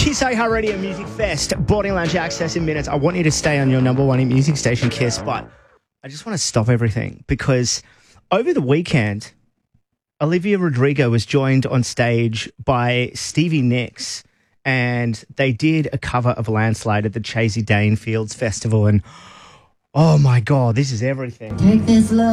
Kiss iHeart Radio Music Fest, Boarding Lounge access in minutes. I want you to stay on your number one hit music station, Kiss, but I just want to stop everything because over the weekend, Olivia Rodrigo was joined on stage by Stevie Nicks and they did a cover of Landslide at the Chasey Danefields Festival and oh my God, this is everything. Take this love.